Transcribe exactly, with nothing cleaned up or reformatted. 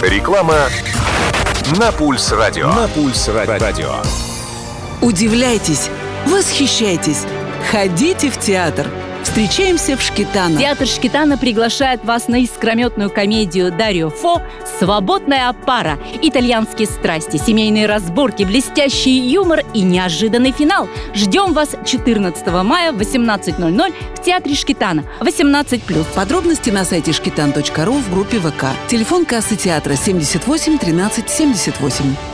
Реклама на Пульс Радио. На Пульс Радио. Удивляйтесь, восхищайтесь, ходите в театр. Встречаемся в Шкитано. Театр Шкитано приглашает вас на искрометную комедию Дарио Фо «Свободная пара». Итальянские страсти, семейные разборки, блестящий юмор и неожиданный финал. Ждем вас четырнадцатого мая в восемнадцать ноль ноль в Театре Шкитано. восемнадцать плюс. Подробности на сайте шкитан точка ру в группе ВК. Телефон кассы театра семьдесят восемь тринадцать семьдесят восемь.